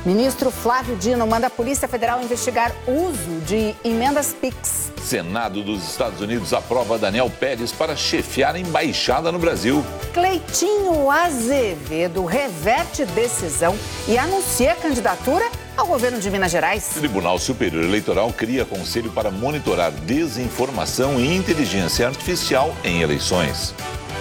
Ministro Flávio Dino manda a Polícia Federal investigar uso de emendas PIX. Senado dos Estados Unidos aprova Daniel Pérez para chefiar a embaixada no Brasil. Cleitinho Azevedo reverte decisão e anuncia candidatura ao governo de Minas Gerais. O Tribunal Superior Eleitoral cria conselho para monitorar desinformação e inteligência artificial em eleições.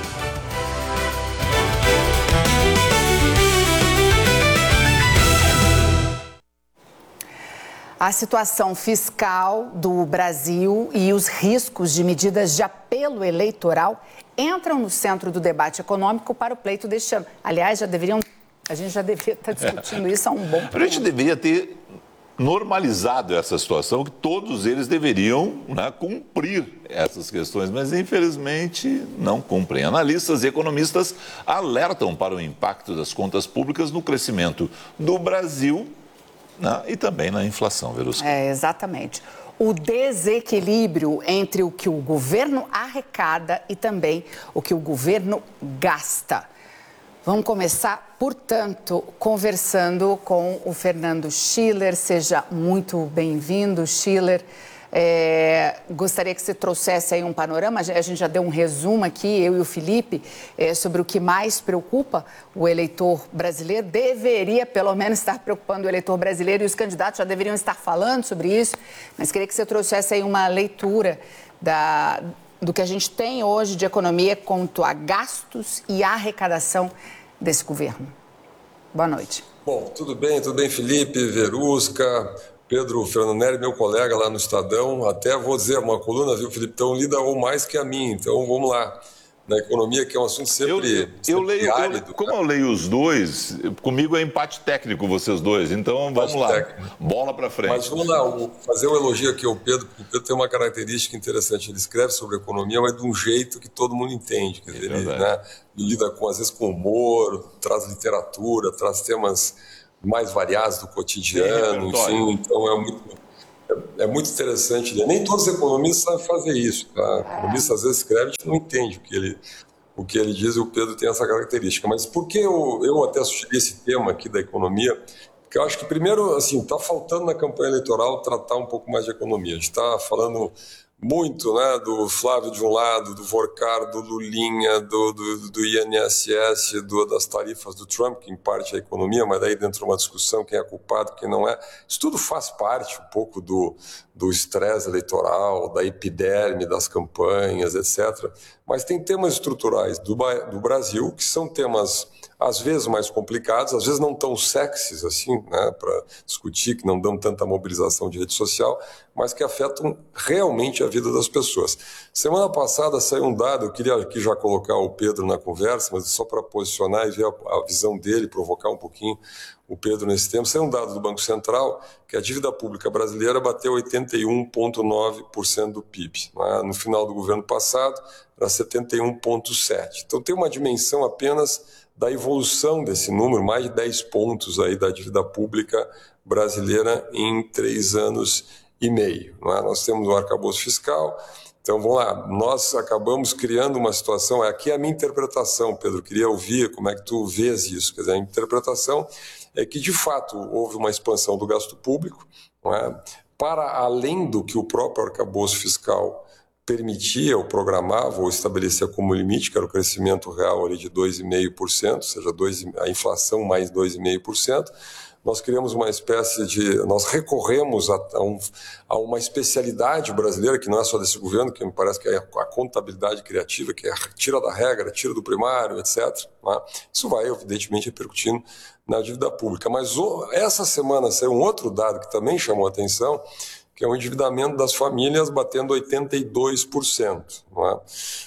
A situação fiscal do Brasil e os riscos de medidas de apelo eleitoral entram no centro do debate econômico para o pleito deste ano. Aliás, a gente já deveria estar discutindo isso há um bom tempo. A gente deveria ter normalizado essa situação, que todos eles deveriam, né, cumprir essas questões, mas infelizmente não cumprem. Analistas e economistas alertam para o impacto das contas públicas no crescimento do Brasil, né, e também na inflação, Verusca. Exatamente. O desequilíbrio entre o que o governo arrecada e também o que o governo gasta. Vamos começar, portanto, conversando com o Fernando Schiller. Seja muito bem-vindo, Schiller. Gostaria que você trouxesse aí um panorama. A gente já deu um resumo aqui, eu e o Felipe, sobre o que mais preocupa o eleitor brasileiro. Deveria, pelo menos, estar preocupando o eleitor brasileiro, e os candidatos já deveriam estar falando sobre isso. Mas queria que você trouxesse aí uma leitura do que a gente tem hoje de economia quanto a gastos e arrecadação desse governo. Boa noite. Bom, tudo bem, Felipe, Verusca, Pedro Fernando Neri, meu colega lá no Estadão. Até vou dizer, uma coluna, viu, Felipe, então lida ou mais que a mim. Então vamos lá. Na economia, que é um assunto sempre árido. Como eu leio os dois, comigo é empate técnico vocês dois, então vamos lá, bola para frente. Mas vamos lá, fazer um elogio aqui ao Pedro, porque o Pedro tem uma característica interessante, ele escreve sobre economia, mas de um jeito que todo mundo entende, quer dizer, ele lida às vezes com humor, traz literatura, traz temas mais variados do cotidiano, enfim, então é muito interessante. Nem todos os economistas sabem fazer isso. Tá? O economista às vezes escreve e a gente não entende o que ele diz, e o Pedro tem essa característica. Mas por que eu até sugeri esse tema aqui da economia? Porque eu acho que, primeiro, assim, está faltando na campanha eleitoral tratar um pouco mais de economia. A gente está falando muito, né, do Flávio de um lado, do Vorcar, do Lulinha, do INSS, das tarifas do Trump, que em parte é a economia, mas daí dentro de uma discussão quem é culpado, quem não é. Isso tudo faz parte um pouco do estresse eleitoral, da epiderme, das campanhas, etc. Mas tem temas estruturais do Brasil, que são temas às vezes mais complicados, às vezes não tão sexys assim, né, para discutir, que não dão tanta mobilização de rede social, mas que afetam realmente a vida das pessoas. Semana passada saiu um dado, eu queria aqui já colocar o Pedro na conversa, mas só para posicionar e ver a visão dele, provocar um pouquinho o Pedro nesse tema. Saiu um dado do Banco Central que a dívida pública brasileira bateu 81,9% do PIB. Né? No final do governo passado, era 71,7%. Então tem uma dimensão apenas da evolução desse número, mais de 10 pontos aí da dívida pública brasileira em 3 anos e meio. Não é? Nós temos o arcabouço fiscal, então vamos lá, nós acabamos criando uma situação, aqui é a minha interpretação, Pedro, queria ouvir como é que tu vês isso, quer dizer, a interpretação é que de fato houve uma expansão do gasto público, não é? Para além do que o próprio arcabouço fiscal permitia ou programava ou estabelecia como limite, que era o crescimento real ali de 2,5%, ou seja, a inflação mais 2,5%, nós criamos uma espécie de... Nós recorremos a uma especialidade brasileira, que não é só desse governo, que me parece que é a contabilidade criativa, que é tira da regra, tira do primário, etc. Né? Isso vai, evidentemente, repercutindo na dívida pública. Mas essa semana saiu um outro dado que também chamou a atenção, que é o endividamento das famílias batendo 82%. Não é?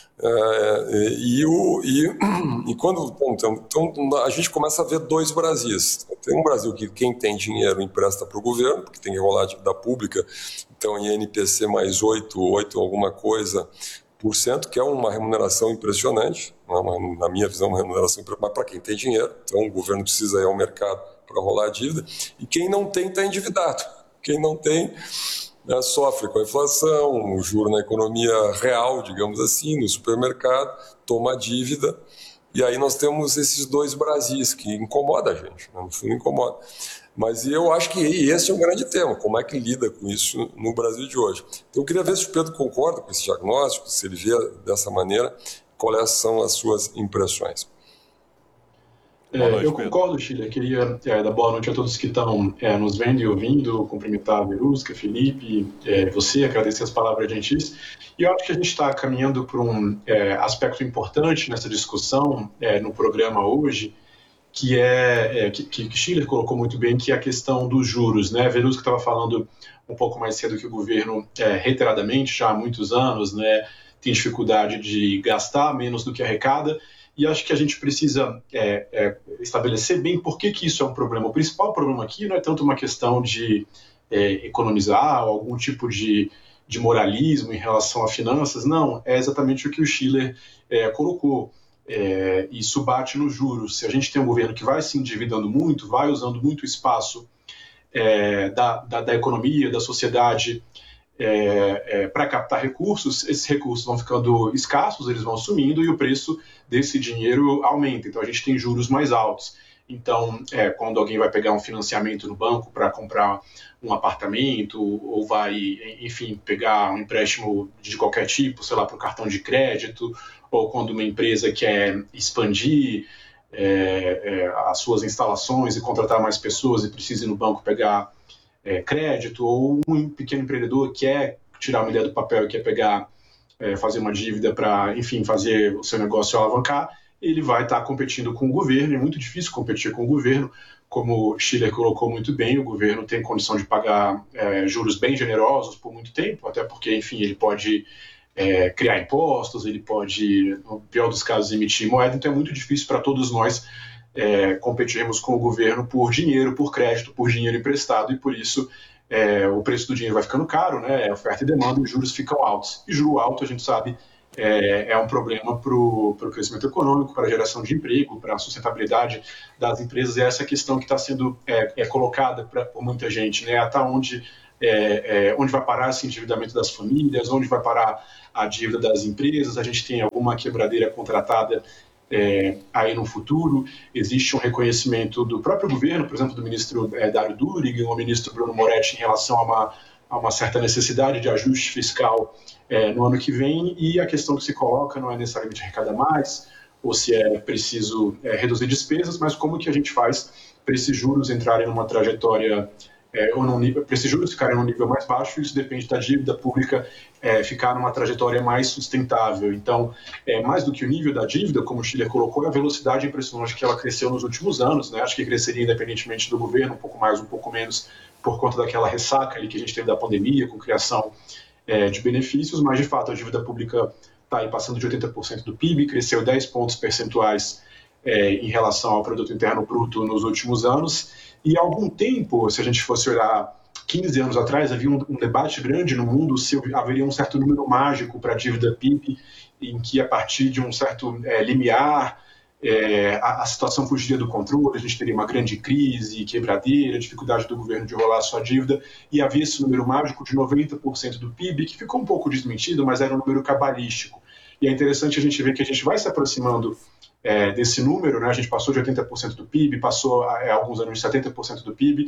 E quando então, a gente começa a ver dois Brasis. Tem um Brasil que quem tem dinheiro empresta para o governo, porque tem que rolar a dívida pública, então INPC mais 8 alguma coisa por cento, que é uma remuneração impressionante, na minha visão uma remuneração impressionante, mas para quem tem dinheiro, então o governo precisa ir ao mercado para rolar a dívida, e quem não tem está endividado. Quem não tem sofre com a inflação, o juro na economia real, digamos assim, no supermercado, toma dívida E aí nós temos esses dois Brasis que incomoda a gente, né? No fundo incomoda. Mas eu acho que esse é um grande tema, como é que lida com isso no Brasil de hoje. Então eu queria ver se o Pedro concorda com esse diagnóstico, se ele vê dessa maneira, quais são as suas impressões. Eu concordo, Schiller. Queria dar boa noite a todos que estão nos vendo e ouvindo, cumprimentar a Verusca, Felipe, você, agradecer as palavras gentis. E eu acho que a gente está caminhando para um aspecto importante nessa discussão no programa hoje, que Schiller colocou muito bem, que é a questão dos juros, né? A Verusca estava falando um pouco mais cedo que o governo, reiteradamente, já há muitos anos, né, tem dificuldade de gastar menos do que arrecada, e acho que a gente precisa estabelecer bem por que isso é um problema. O principal problema aqui não é tanto uma questão de economizar, ou algum tipo de moralismo em relação a finanças, não, é exatamente o que o Schiller colocou. Isso bate nos juros. Se a gente tem um governo que vai se endividando muito, vai usando muito espaço da economia, da sociedade para captar recursos, esses recursos vão ficando escassos, eles vão sumindo e o preço desse dinheiro aumenta. Então a gente tem juros mais altos. Então, quando alguém vai pegar um financiamento no banco para comprar um apartamento ou vai, enfim, pegar um empréstimo de qualquer tipo, sei lá, para um cartão de crédito, ou quando uma empresa quer expandir as suas instalações e contratar mais pessoas e precisa ir no banco pegar crédito, ou um pequeno empreendedor quer tirar uma ideia do papel e quer pegar, fazer uma dívida para, enfim, fazer o seu negócio alavancar, ele vai estar competindo com o governo. É muito difícil competir com o governo, como Schiller colocou muito bem, o governo tem condição de pagar juros bem generosos por muito tempo, até porque, enfim, ele pode criar impostos, ele pode, no pior dos casos, emitir moeda, então é muito difícil para todos nós competirmos com o governo por dinheiro, por crédito, por dinheiro emprestado, e por isso o preço do dinheiro vai ficando caro, né? Oferta e demanda, e os juros ficam altos. E juro alto, a gente sabe, é um problema para o crescimento econômico, para a geração de emprego, para a sustentabilidade das empresas, e essa questão que está sendo colocada por muita gente, né? Até onde vai parar esse endividamento das famílias, onde vai parar a dívida das empresas, a gente tem alguma quebradeira contratada aí no futuro, existe um reconhecimento do próprio governo, por exemplo, do ministro Dário Durigan, o ministro Bruno Moretti, em relação a uma certa necessidade de ajuste fiscal no ano que vem, e a questão que se coloca não é necessariamente arrecadar mais, ou se é preciso reduzir despesas, mas como que a gente faz para esses juros entrarem numa trajetória para esses juros ficarem num nível mais baixo, isso depende da dívida pública ficar numa trajetória mais sustentável. Então, mais do que o nível da dívida, como o Schiller colocou, é a velocidade impressionante que ela cresceu nos últimos anos, né? Acho que cresceria independentemente do governo, um pouco mais, um pouco menos, por conta daquela ressaca ali que a gente teve da pandemia, com criação de benefícios, mas, de fato, a dívida pública está aí passando de 80% do PIB, cresceu 10 pontos percentuais em relação ao produto interno bruto nos últimos anos. E há algum tempo, se a gente fosse olhar 15 anos atrás, havia um debate grande no mundo se haveria um certo número mágico para a dívida PIB, em que a partir de um certo limiar a situação fugiria do controle, a gente teria uma grande crise, quebradeira, dificuldade do governo de rolar a sua dívida, e havia esse número mágico de 90% do PIB, que ficou um pouco desmentido, mas era um número cabalístico. E é interessante a gente ver que a gente vai se aproximando desse número, né? A gente passou de 80% do PIB, passou há alguns anos de 70% do PIB,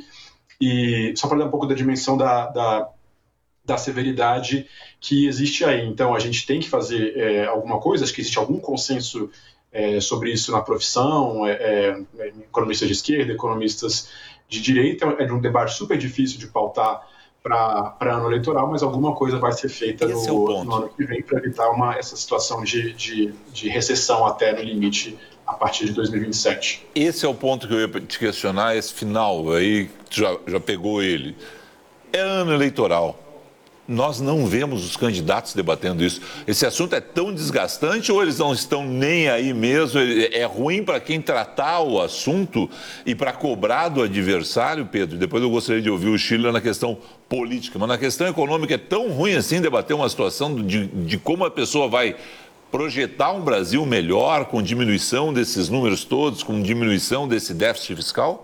e só para dar um pouco da dimensão da severidade que existe aí. Então, a gente tem que fazer alguma coisa, acho que existe algum consenso sobre isso na profissão, economistas de esquerda, economistas de direita, é um debate super difícil de pautar para ano eleitoral, mas alguma coisa vai ser feita no ano que vem para evitar essa situação de recessão até no limite a partir de 2027. Esse é o ponto que eu ia te questionar, esse final aí, já pegou ele. É ano eleitoral. Nós não vemos os candidatos debatendo isso. Esse assunto é tão desgastante ou eles não estão nem aí mesmo? É ruim para quem tratar o assunto e para cobrar do adversário, Pedro? Depois eu gostaria de ouvir o Schiller na questão política, mas na questão econômica é tão ruim assim debater uma situação de como a pessoa vai projetar um Brasil melhor com diminuição desses números todos, com diminuição desse déficit fiscal?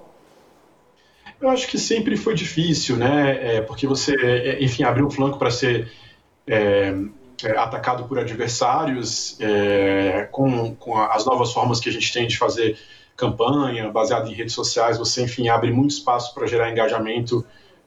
Eu acho que sempre foi difícil, né? Porque você, enfim, abriu um flanco para ser atacado por adversários, com as novas formas que a gente tem de fazer campanha, baseado em redes sociais, você, enfim, abre muito espaço para gerar engajamento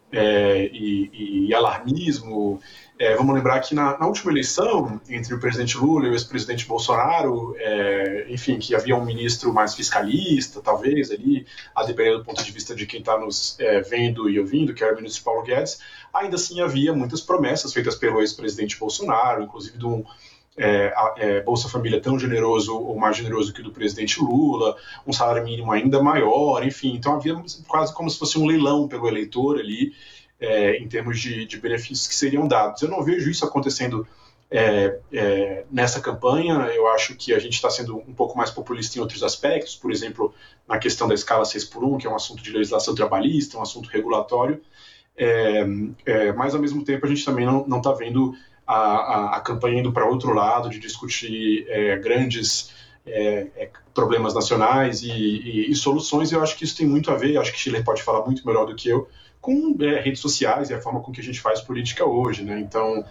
e alarmismo. Vamos lembrar que na última eleição, entre o presidente Lula e o ex-presidente Bolsonaro, enfim, que havia um ministro mais fiscalista, talvez, ali, a depender do ponto de vista de quem está nos vendo e ouvindo, que era o ministro Paulo Guedes, ainda assim havia muitas promessas feitas pelo ex-presidente Bolsonaro, inclusive de Bolsa Família tão generoso ou mais generoso que o do presidente Lula, um salário mínimo ainda maior, enfim. Então havia quase como se fosse um leilão pelo eleitor ali, em termos de benefícios que seriam dados. Eu não vejo isso acontecendo nessa campanha. Eu acho que a gente está sendo um pouco mais populista em outros aspectos, por exemplo, na questão da escala 6x1, que é um assunto de legislação trabalhista, um assunto regulatório, mas ao mesmo tempo a gente também não está vendo a campanha indo para outro lado, de discutir grandes problemas nacionais e soluções. Eu acho que isso tem muito a ver, acho que Schiller pode falar muito melhor do que eu, com redes sociais e a forma com que a gente faz política hoje, né? Então,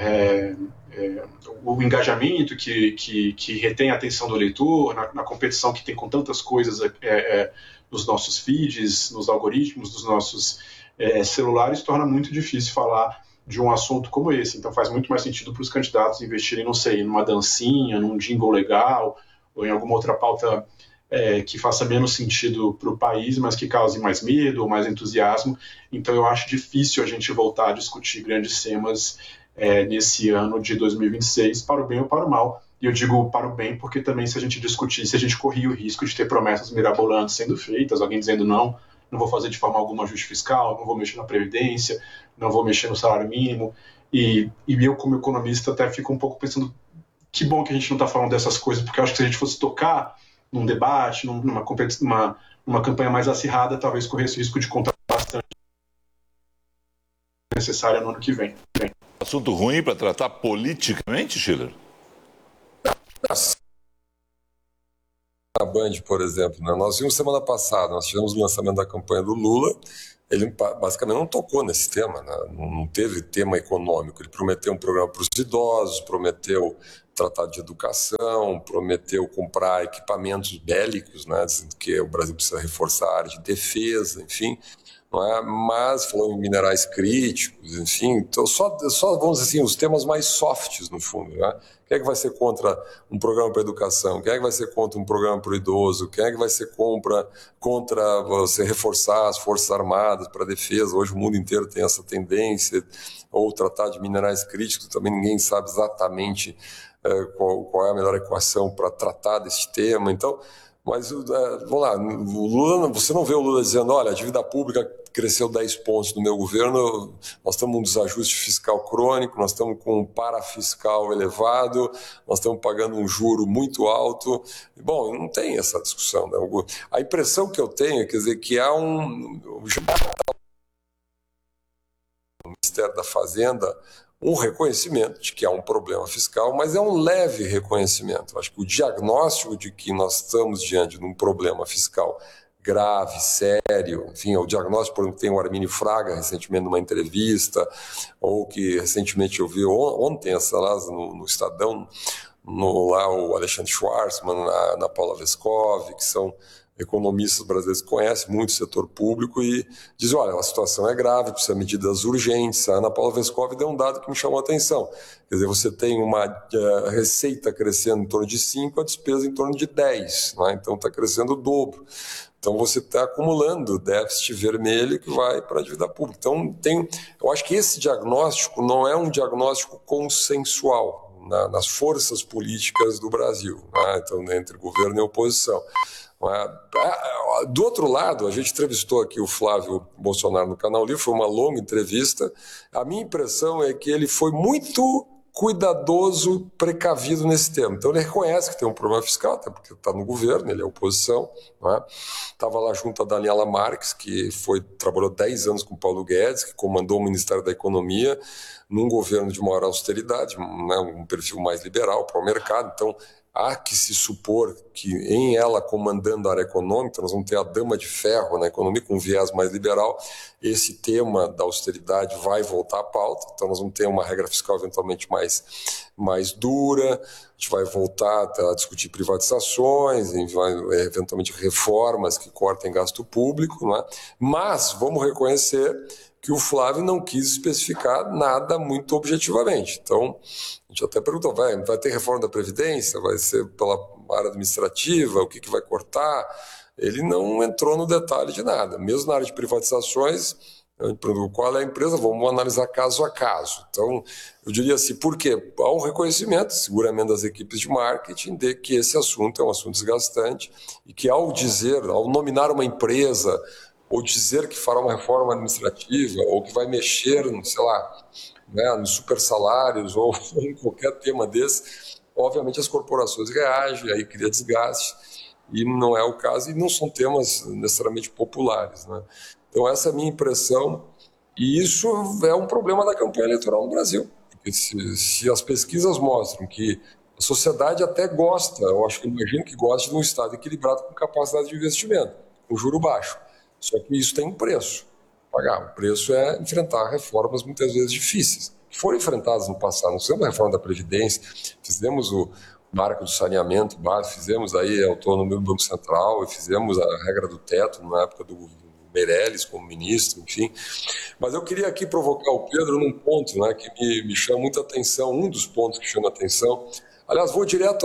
o engajamento que retém a atenção do eleitor, na competição que tem com tantas coisas nos nossos feeds, nos algoritmos dos nossos celulares, torna muito difícil falar de um assunto como esse. Então faz muito mais sentido para os candidatos investirem, não sei, numa dancinha, num jingle legal, ou em alguma outra pauta que faça menos sentido para o país, mas que cause mais medo ou mais entusiasmo. Então eu acho difícil a gente voltar a discutir grandes temas nesse ano de 2026, para o bem ou para o mal. E eu digo para o bem porque também, se a gente discutisse, a gente corria o risco de ter promessas mirabolantes sendo feitas, alguém dizendo não vou fazer de forma alguma ajuste fiscal, não vou mexer na Previdência, não vou mexer no salário mínimo. E eu, como economista, até fico um pouco pensando que bom que a gente não está falando dessas coisas, porque eu acho que se a gente fosse tocar num debate, numa campanha mais acirrada, talvez corresse o risco de contar bastante necessária no ano que vem. Assunto ruim para tratar politicamente, Schiller? Na Band, por exemplo, né? Nós vimos semana passada, nós tivemos o lançamento da campanha do Lula, ele basicamente não tocou nesse tema, né? Não teve tema econômico. Ele prometeu um programa para os idosos, prometeu tratado de educação, prometeu comprar equipamentos bélicos, né? Dizendo que o Brasil precisa reforçar a área de defesa, enfim, não é? Mas falou em minerais críticos, enfim, então só vamos dizer assim, os temas mais softs no fundo, né? Quem é que vai ser contra um programa para a educação? Quem é que vai ser contra um programa para o idoso? Quem é que vai ser contra você reforçar as Forças Armadas para a defesa? Hoje o mundo inteiro tem essa tendência, ou tratar de minerais críticos, também ninguém sabe exatamente qual é a melhor equação para tratar desse tema. Então, mas vamos lá, o Lula, você não vê o Lula dizendo, olha, a dívida pública cresceu 10 pontos no meu governo, nós estamos com um desajuste fiscal crônico, nós estamos com um parafiscal elevado, nós estamos pagando um juro muito alto. Bom, não tem essa discussão, né? A impressão que eu tenho, quer dizer, que há no Ministério da Fazenda um reconhecimento de que há um problema fiscal, mas é um leve reconhecimento. Acho que o diagnóstico de que nós estamos diante de um problema fiscal grave, sério, enfim, o diagnóstico, por exemplo, tem o Armínio Fraga recentemente numa entrevista, ou que recentemente eu vi ontem, no Estadão, lá o Alexandre Schwarzman, na Paula Vescov, que são economistas brasileiros que conhecem muito o setor público e dizem, olha, a situação é grave, precisa de medidas urgentes. A Ana Paula Vescov deu um dado que me chamou a atenção. Quer dizer, você tem uma receita crescendo em torno de 5, a despesa em torno de 10, né? Então está crescendo o dobro. Então você está acumulando déficit vermelho que vai para a dívida pública. Então eu acho que esse diagnóstico não é um diagnóstico consensual nas forças políticas do Brasil, né? Então, entre governo e oposição. Do outro lado, a gente entrevistou aqui o Flávio Bolsonaro no Canal Livre, foi uma longa entrevista. A minha impressão é que ele foi muito cuidadoso, precavido nesse tema. Então ele reconhece que tem um problema fiscal, até porque está no governo, ele é oposição. Estava lá junto a Daniela Marques, que trabalhou 10 anos com o Paulo Guedes, que comandou o Ministério da Economia, num governo de maior austeridade, né, um perfil mais liberal para o mercado. Então há que se supor que em ela comandando a área econômica, nós vamos ter a dama de ferro na economia com um viés mais liberal, esse tema da austeridade vai voltar à pauta, então nós vamos ter uma regra fiscal eventualmente mais mais dura, a gente vai voltar a discutir privatizações, a gente vai eventualmente reformas que cortem gasto público, não é? Mas vamos reconhecer que o Flávio não quis especificar nada muito objetivamente. Então, a gente até perguntou, vai ter reforma da Previdência? Vai ser pela área administrativa? O que vai cortar? Ele não entrou no detalhe de nada. Mesmo na área de privatizações, qual é a empresa? Vamos analisar caso a caso. Então, eu diria assim, por quê? Há um reconhecimento, seguramente das equipes de marketing, de que esse assunto é um assunto desgastante e que ao nominar uma empresa ou dizer que fará uma reforma administrativa, ou que vai mexer, sei lá, né, nos supersalários, ou em qualquer tema desse, obviamente as corporações reagem, aí cria desgaste, e não é o caso, e não são temas necessariamente populares, né? Então essa é a minha impressão, e isso é um problema da campanha eleitoral no Brasil, porque se as pesquisas mostram que a sociedade até gosta, eu imagino que gosta de um Estado equilibrado com capacidade de investimento, com juro baixo. Só que isso tem um preço a pagar. O preço é enfrentar reformas muitas vezes difíceis, que foram enfrentadas no passado. Nós fizemos a reforma da Previdência, fizemos o marco do saneamento básico, fizemos aí a autonomia do Banco Central, e fizemos a regra do teto na época do Meirelles como ministro, enfim. Mas eu queria aqui provocar o Pedro num ponto, né, que me chama muita atenção, um dos pontos que chama atenção. Aliás, vou direto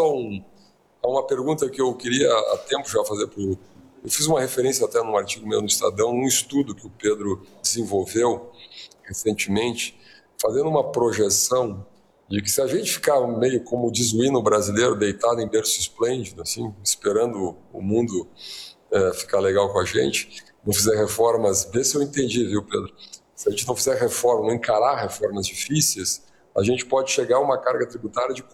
a uma pergunta que eu queria há tempo já fazer para o... Eu fiz uma referência até num artigo meu no Estadão, num estudo que o Pedro desenvolveu recentemente, fazendo uma projeção de que se a gente ficar meio como diz o hino brasileiro, deitado em berço esplêndido, assim, esperando o mundo ficar legal com a gente, não fizer reformas, vê se eu entendi, viu, Pedro? Se a gente não fizer reforma, não encarar reformas difíceis, a gente pode chegar a uma carga tributária de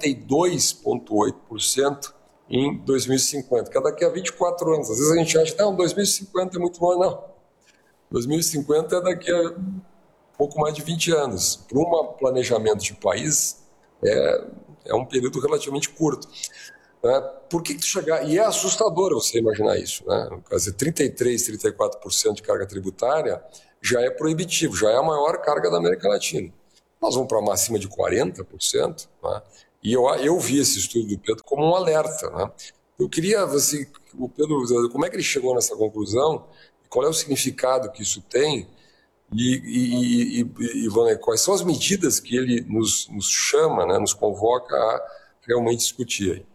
42,8% em 2050, que é daqui a 24 anos. Às vezes a gente acha que 2050 é muito longe, não. 2050 é daqui a pouco mais de 20 anos. Para um planejamento de país, é um período relativamente curto. Por que tu chegar... E é assustador você imaginar isso, né? Quer dizer, 33%, 34% de carga tributária já é proibitivo, já é a maior carga da América Latina. Nós vamos para uma acima de 40%, né? E eu vi esse estudo do Pedro como um alerta, né? Eu queria, assim, o Pedro, como é que ele chegou nessa conclusão, qual é o significado que isso tem e quais são as medidas que ele nos chama, né, nos convoca a realmente discutir aí.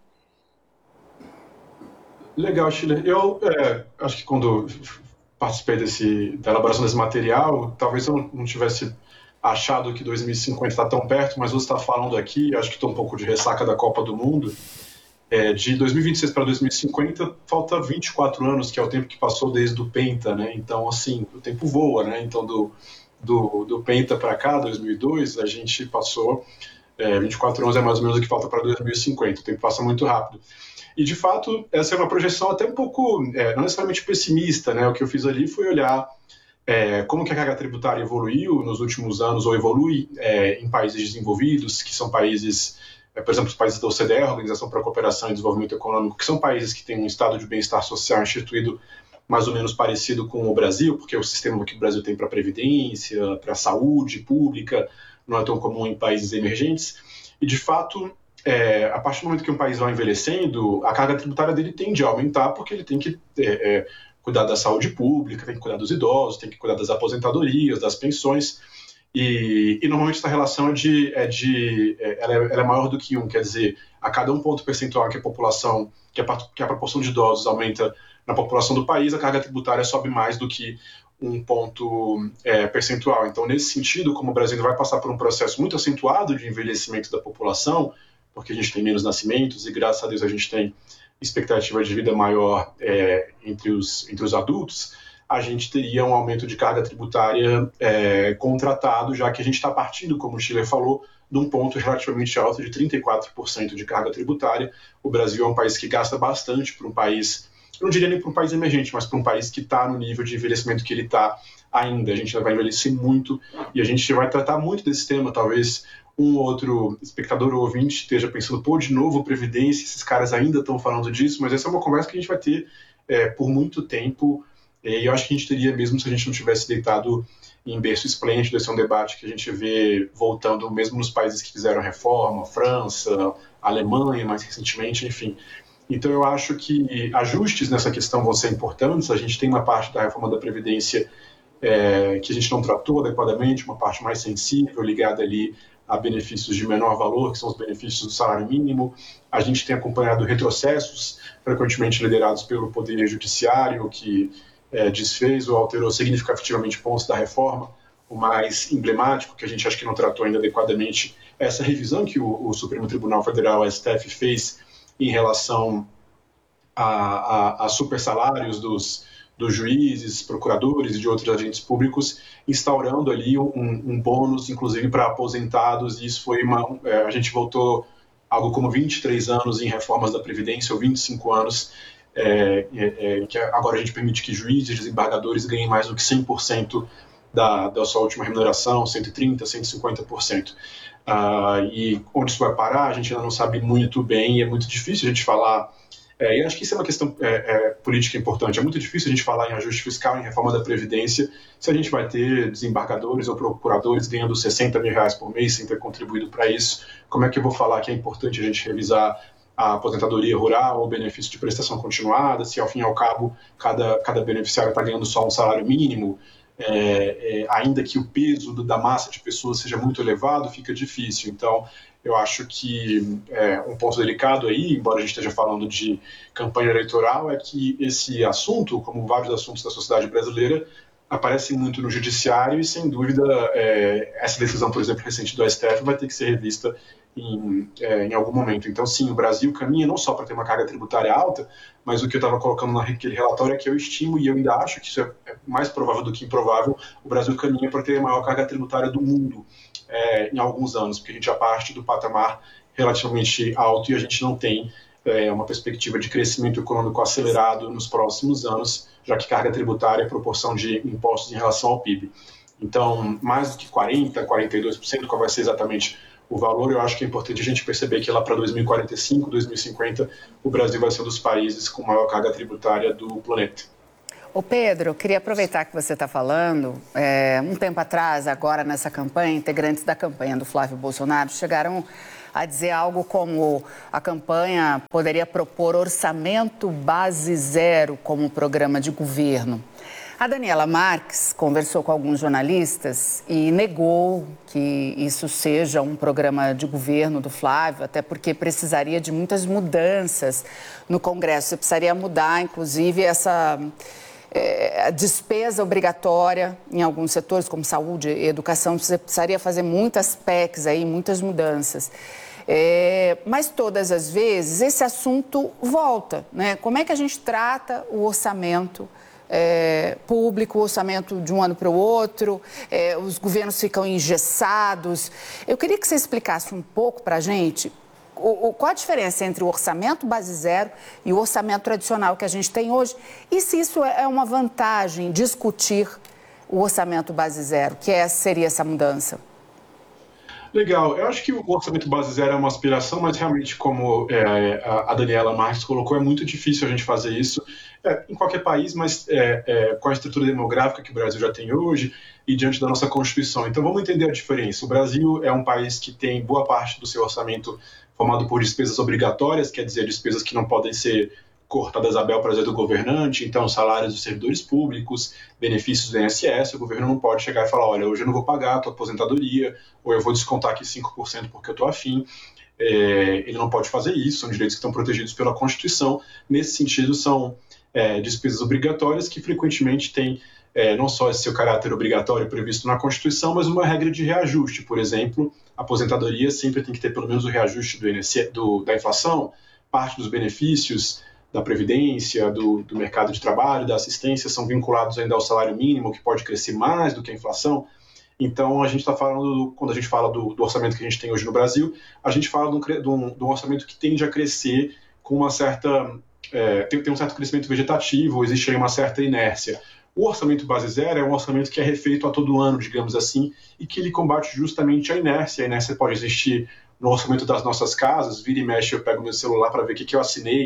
Legal, Schiller. Eu acho que quando participei da elaboração desse material, talvez eu não tivesse achado que 2050 está tão perto, mas você está falando aqui, acho que estou um pouco de ressaca da Copa do Mundo, de 2026 para 2050, falta 24 anos, que é o tempo que passou desde o Penta, né? Então, assim, o tempo voa, né? Então, do Penta para cá, 2002, a gente passou 24 anos é mais ou menos o que falta para 2050, o tempo passa muito rápido. E, de fato, essa é uma projeção até um pouco, não necessariamente pessimista, né? O que eu fiz ali foi olhar como que a carga tributária evoluiu nos últimos anos, ou evolui em países desenvolvidos, que são países, por exemplo, os países da OCDE, a Organização para a Cooperação e Desenvolvimento Econômico, que são países que têm um estado de bem-estar social instituído mais ou menos parecido com o Brasil, porque o sistema que o Brasil tem para a previdência, para a saúde pública, não é tão comum em países emergentes. E, de fato, a partir do momento que um país vai envelhecendo, a carga tributária dele tende a aumentar, porque ele tem que cuidar da saúde pública, tem que cuidar dos idosos, tem que cuidar das aposentadorias, das pensões, e normalmente essa relação ela é maior do que 1, quer dizer, a cada 1 ponto percentual que a população, que a proporção de idosos aumenta na população do país, a carga tributária sobe mais do que 1 ponto percentual. Então, nesse sentido, como o Brasil vai passar por um processo muito acentuado de envelhecimento da população, porque a gente tem menos nascimentos e, graças a Deus, a gente tem expectativa de vida maior entre os adultos, a gente teria um aumento de carga tributária contratado, já que a gente está partindo, como o Schiller falou, de um ponto relativamente alto de 34% de carga tributária. O Brasil é um país que gasta bastante para um país, eu não diria nem para um país emergente, mas para um país que está no nível de envelhecimento que ele está ainda. A gente vai envelhecer muito e a gente vai tratar muito desse tema, talvez um outro espectador ou ouvinte esteja pensando, de novo Previdência, esses caras ainda estão falando disso, mas essa é uma conversa que a gente vai ter por muito tempo E eu acho que a gente teria, mesmo se a gente não tivesse deitado em berço esplêndido, esse é um debate que a gente vê voltando mesmo nos países que fizeram reforma, França, Alemanha mais recentemente, enfim. Então eu acho que ajustes nessa questão vão ser importantes. A gente tem uma parte da reforma da Previdência que a gente não tratou adequadamente, uma parte mais sensível, ligada ali a benefícios de menor valor, que são os benefícios do salário mínimo. A gente tem acompanhado retrocessos, frequentemente liderados pelo Poder Judiciário, que desfez ou alterou significativamente pontos da reforma. O mais emblemático, que a gente acha que não tratou ainda adequadamente, é essa revisão que o Supremo Tribunal Federal, a STF, fez em relação a supersalários dos juízes, procuradores e de outros agentes públicos, instaurando ali um bônus, inclusive, para aposentados, e isso foi a gente voltou algo como 23 anos em reformas da Previdência, ou 25 anos, que agora a gente permite que juízes e desembargadores ganhem mais do que 100% da sua última remuneração, 130%, 150%. E onde isso vai parar, a gente ainda não sabe muito bem, e é muito difícil a gente falar. E acho que isso é uma questão política importante. É muito difícil a gente falar em ajuste fiscal, em reforma da Previdência, se a gente vai ter desembargadores ou procuradores ganhando R$60 mil por mês sem ter contribuído para isso. Como é que eu vou falar que é importante a gente revisar a aposentadoria rural, o benefício de prestação continuada, se ao fim e ao cabo cada beneficiário está ganhando só um salário mínimo? Ainda que o peso da massa de pessoas seja muito elevado, fica difícil. Então, eu acho que um ponto delicado aí, embora a gente esteja falando de campanha eleitoral, é que esse assunto, como vários assuntos da sociedade brasileira, aparece muito no judiciário e, sem dúvida, essa decisão, por exemplo, recente do STF vai ter que ser revista em algum momento. Então, sim, o Brasil caminha não só para ter uma carga tributária alta, mas o que eu estava colocando naquele relatório é que eu estimo, e eu ainda acho que isso é mais provável do que improvável, o Brasil caminha para ter a maior carga tributária do mundo em alguns anos, porque a gente já parte do patamar relativamente alto e a gente não tem uma perspectiva de crescimento econômico acelerado nos próximos anos, já que carga tributária é proporção de impostos em relação ao PIB. Então, mais do que 40%, 42%, qual vai ser exatamente o valor, eu acho que é importante a gente perceber que lá para 2045, 2050, o Brasil vai ser um dos países com maior carga tributária do planeta. Ô Pedro, eu queria aproveitar que você está falando. Um tempo atrás, agora nessa campanha, integrantes da campanha do Flávio Bolsonaro chegaram a dizer algo como a campanha poderia propor orçamento base zero como programa de governo. A Daniela Marques conversou com alguns jornalistas e negou que isso seja um programa de governo do Flávio, até porque precisaria de muitas mudanças no Congresso. Você precisaria mudar, inclusive, a despesa obrigatória em alguns setores, como saúde e educação. Você precisaria fazer muitas PECs aí, muitas mudanças. Mas todas as vezes esse assunto volta, né? Como é que a gente trata o orçamento público, o orçamento de um ano para o outro, os governos ficam engessados. Eu queria que você explicasse um pouco para a gente qual a diferença entre o orçamento base zero e o orçamento tradicional que a gente tem hoje, e se isso é uma vantagem discutir o orçamento base zero, que seria essa mudança. Legal, eu acho que o orçamento base zero é uma aspiração, mas realmente, como a Daniela Marques colocou, é muito difícil a gente fazer isso em qualquer país, mas com a estrutura demográfica que o Brasil já tem hoje e diante da nossa Constituição. Então vamos entender a diferença. O Brasil é um país que tem boa parte do seu orçamento formado por despesas obrigatórias, quer dizer, despesas que não podem ser cortadas a bel prazer do governante, então salários dos servidores públicos, benefícios do INSS, o governo não pode chegar e falar, olha, hoje eu não vou pagar a tua aposentadoria, ou eu vou descontar aqui 5% porque eu estou afim. Ele não pode fazer isso, são direitos que estão protegidos pela Constituição. Nesse sentido, são despesas obrigatórias que frequentemente têm não só esse seu caráter obrigatório previsto na Constituição, mas uma regra de reajuste. Por exemplo, a aposentadoria sempre tem que ter pelo menos o reajuste do INSS, da inflação, parte dos benefícios da Previdência, do mercado de trabalho, da assistência, são vinculados ainda ao salário mínimo, que pode crescer mais do que a inflação. Então, a gente está falando, quando a gente fala do orçamento que a gente tem hoje no Brasil, a gente fala de um orçamento que tende a crescer com uma certa... tem um certo crescimento vegetativo, existe aí uma certa inércia. O orçamento base zero é um orçamento que é refeito a todo ano, digamos assim, e que ele combate justamente a inércia. A inércia pode existir no orçamento das nossas casas, vira e mexe, eu pego meu celular para ver o que eu assinei,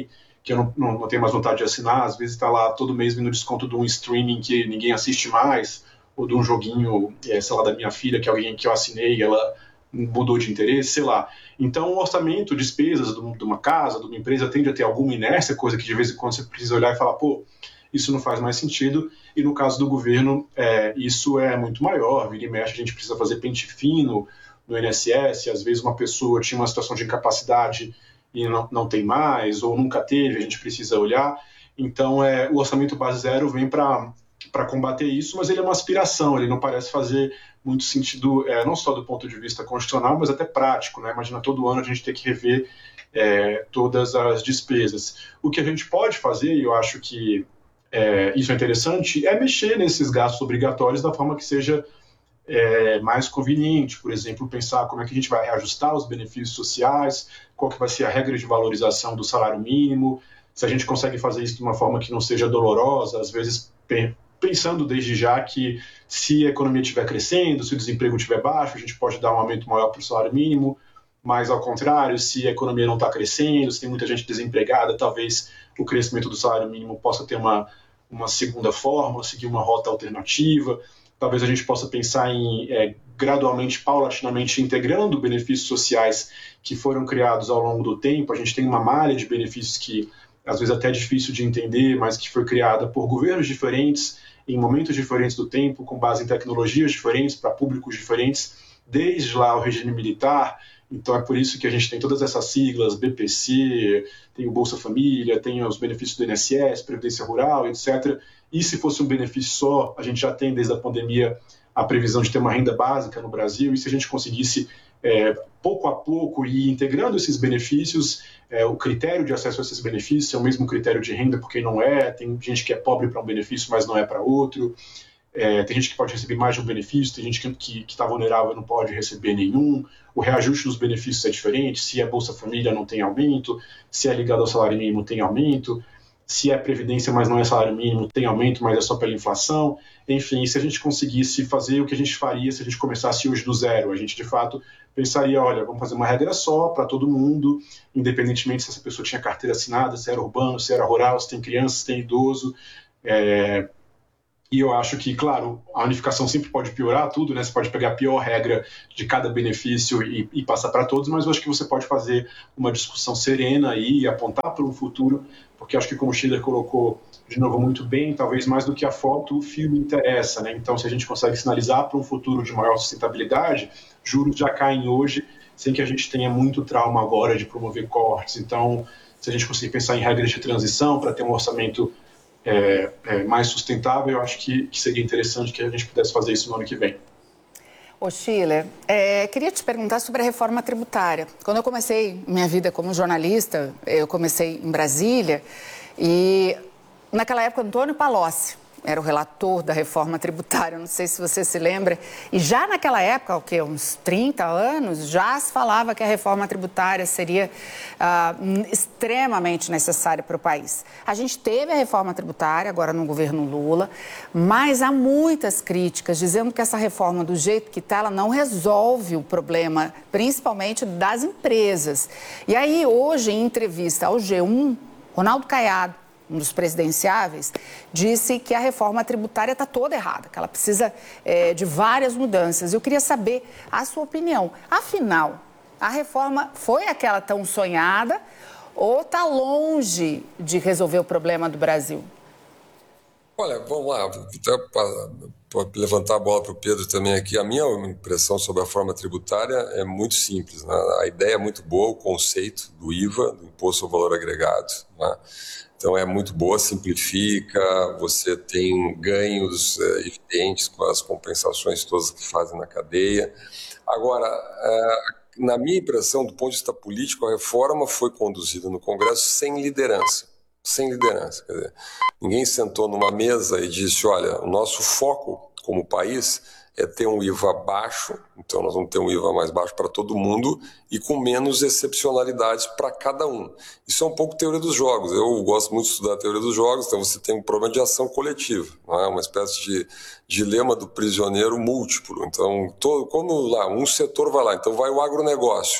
que eu não tenho mais vontade de assinar, às vezes está lá todo mês vindo desconto de um streaming que ninguém assiste mais, ou de um joguinho, sei lá, da minha filha, que alguém que eu assinei, ela mudou de interesse, sei lá. Então, o orçamento, despesas de uma casa, de uma empresa, tende a ter alguma inércia, coisa que de vez em quando você precisa olhar e falar, pô, isso não faz mais sentido. E no caso do governo, isso é muito maior. Vira e mexe, a gente precisa fazer pente fino no INSS. Às vezes uma pessoa tinha uma situação de incapacidade e não tem mais, ou nunca teve, a gente precisa olhar. Então, o orçamento base zero vem para combater isso, mas ele é uma aspiração, ele não parece fazer muito sentido, não só do ponto de vista constitucional, mas até prático, né? Imagina todo ano a gente ter que rever todas as despesas. O que a gente pode fazer, e eu acho que isso é interessante, é mexer nesses gastos obrigatórios da forma que seja mais conveniente. Por exemplo, pensar como é que a gente vai reajustar os benefícios sociais, qual que vai ser a regra de valorização do salário mínimo, se a gente consegue fazer isso de uma forma que não seja dolorosa, às vezes pensando desde já que se a economia estiver crescendo, se o desemprego estiver baixo, a gente pode dar um aumento maior para o salário mínimo, mas ao contrário, se a economia não está crescendo, se tem muita gente desempregada, talvez o crescimento do salário mínimo possa ter uma segunda forma, seguir uma rota alternativa. Talvez a gente possa pensar em gradualmente, paulatinamente, integrando benefícios sociais que foram criados ao longo do tempo. A gente tem uma malha de benefícios que, às vezes, até é difícil de entender, mas que foi criada por governos diferentes, em momentos diferentes do tempo, com base em tecnologias diferentes, para públicos diferentes, desde lá o regime militar. Então, é por isso que a gente tem todas essas siglas, BPC, tem o Bolsa Família, tem os benefícios do INSS, Previdência Rural, etc. E se fosse um benefício só, a gente já tem desde a pandemia a previsão de ter uma renda básica no Brasil, e se a gente conseguisse, pouco a pouco, ir integrando esses benefícios, o critério de acesso a esses benefícios é o mesmo critério de renda, porque não tem gente que é pobre para um benefício, mas não é para outro, tem gente que pode receber mais de um benefício, tem gente que está vulnerável e não pode receber nenhum, o reajuste dos benefícios é diferente, se é Bolsa Família não tem aumento, se é ligado ao salário mínimo tem aumento, se é previdência, mas não é salário mínimo, tem aumento, mas é só pela inflação. Enfim, se a gente conseguisse fazer o que a gente faria se a gente começasse hoje do zero, a gente de fato pensaria, olha, vamos fazer uma regra só para todo mundo, independentemente se essa pessoa tinha carteira assinada, se era urbano, se era rural, se tem criança, se tem idoso. E eu acho que, claro, a unificação sempre pode piorar tudo, né? Você pode pegar a pior regra de cada benefício e passar para todos, mas eu acho que você pode fazer uma discussão serena aí e apontar para um futuro, porque acho que, como o Schiller colocou de novo muito bem, talvez mais do que a foto, o filme interessa, né? Então, se a gente consegue sinalizar para um futuro de maior sustentabilidade, juros já caem hoje, sem que a gente tenha muito trauma agora de promover cortes. Então, se a gente conseguir pensar em regras de transição para ter um orçamento mais sustentável, eu acho que seria interessante que a gente pudesse fazer isso no ano que vem. Ô Schiller, queria te perguntar sobre a reforma tributária. Quando eu comecei minha vida como jornalista, eu comecei em Brasília e naquela época Antônio Palocci era o relator da reforma tributária, não sei se você se lembra, e já naquela época, uns 30 anos, já se falava que a reforma tributária seria extremamente necessária para o país. A gente teve a reforma tributária, agora no governo Lula, mas há muitas críticas dizendo que essa reforma, do jeito que está, ela não resolve o problema, principalmente das empresas. E aí, hoje, em entrevista ao G1, Ronaldo Caiado, um dos presidenciáveis, disse que a reforma tributária está toda errada, que ela precisa de várias mudanças. Eu queria saber a sua opinião. Afinal, a reforma foi aquela tão sonhada ou está longe de resolver o problema do Brasil? Olha, vamos lá, até para levantar a bola para o Pedro também aqui, a minha impressão sobre a reforma tributária é muito simples, né? A ideia é muito boa, o conceito do IVA, do Imposto ao Valor Agregado, né? Então é muito boa, simplifica, você tem ganhos evidentes com as compensações todas que fazem na cadeia. Agora, na minha impressão, do ponto de vista político, a reforma foi conduzida no Congresso sem liderança. Sem liderança. Quer dizer, ninguém sentou numa mesa e disse, olha, o nosso foco como país é ter um IVA baixo, então nós vamos ter um IVA mais baixo para todo mundo e com menos excepcionalidades para cada um. Isso é um pouco teoria dos jogos. Eu gosto muito de estudar a teoria dos jogos, então você tem um problema de ação coletiva, não é? Uma espécie de dilema do prisioneiro múltiplo. Então, quando lá um setor vai lá, então vai o agronegócio.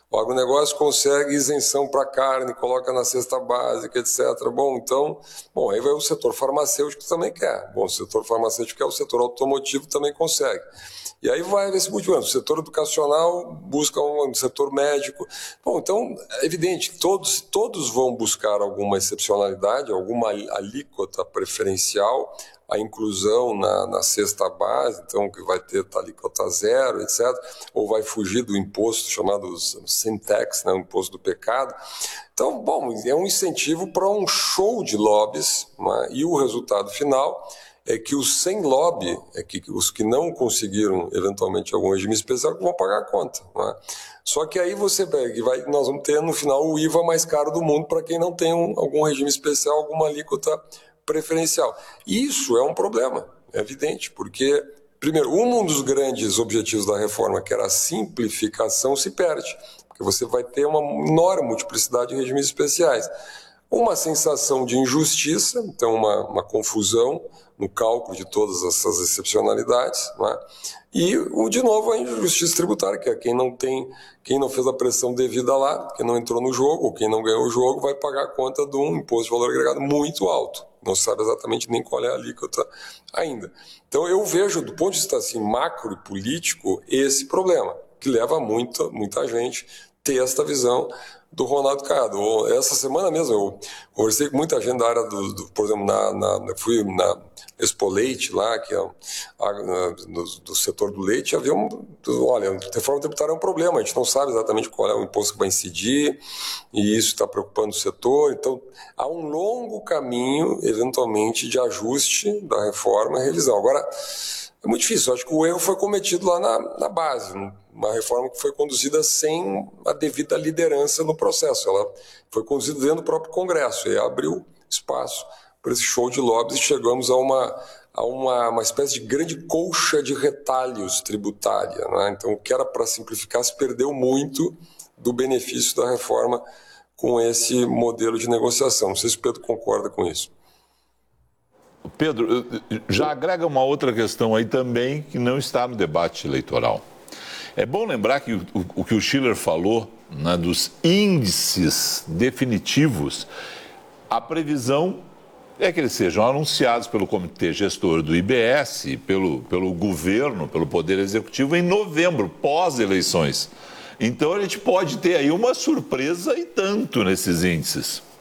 O agronegócio consegue isenção para carne, coloca na cesta básica, etc. Bom, aí vai o setor farmacêutico que também quer. Bom, o setor farmacêutico quer, o setor automotivo também consegue. E aí vai esse multiplicando. O setor educacional busca um setor médico. Bom, então, é evidente, todos vão buscar alguma excepcionalidade, alguma alíquota preferencial, a inclusão na cesta base, então que vai ter alíquota zero, etc., ou vai fugir do imposto chamado sin tax, né, o imposto do pecado. Então, bom, é um incentivo para um show de lobbies, né, e o resultado final é que os sem lobby, os que não conseguiram eventualmente algum regime especial, vão pagar a conta, né? Só que aí nós vamos ter no final o IVA mais caro do mundo para quem não tem algum regime especial, alguma alíquota preferencial. Isso é um problema, é evidente, porque, primeiro, um dos grandes objetivos da reforma, que era a simplificação, se perde, porque você vai ter uma enorme multiplicidade de regimes especiais. Uma sensação de injustiça, então uma confusão no cálculo de todas essas excepcionalidades, né? E, de novo, a injustiça tributária, que é quem não fez a pressão devida lá, quem não entrou no jogo, ou quem não ganhou o jogo, vai pagar a conta de um imposto de valor agregado muito alto. Não se sabe exatamente nem qual é a alíquota ainda. Então, eu vejo, do ponto de vista assim, macro e político, esse problema, que leva muita gente a ter esta visão do Ronaldo Caiado. Essa semana mesmo eu conversei com muita gente da área por exemplo, fui na Expo Leite lá, que é do setor do leite, olha, a reforma tributária é um problema, a gente não sabe exatamente qual é o imposto que vai incidir, e isso está preocupando o setor. Então, há um longo caminho, eventualmente, de ajuste da reforma e revisão. Agora, é muito difícil, eu acho que o erro foi cometido lá na base, uma reforma que foi conduzida sem a devida liderança no processo. Ela foi conduzida dentro do próprio Congresso e abriu espaço para esse show de lobbies e chegamos a uma espécie de grande colcha de retalhos tributária, né? Então, o que era para simplificar se perdeu muito do benefício da reforma com esse modelo de negociação. Não sei se o Pedro concorda com isso. Pedro, já agrega uma outra questão aí também que não está no debate eleitoral. É bom lembrar que o que o Schiller falou, né, dos índices definitivos, a previsão é que eles sejam anunciados pelo Comitê Gestor do IBS, pelo governo, pelo Poder Executivo, em novembro, pós-eleições. Então, a gente pode ter aí uma surpresa e tanto nesses índices.